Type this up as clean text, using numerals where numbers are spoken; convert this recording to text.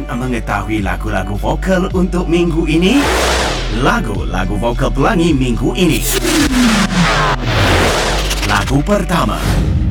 mengetahui lagu-lagu vokal untuk minggu ini? Lagu-lagu vokal Pelangi minggu ini. Lagu pertama,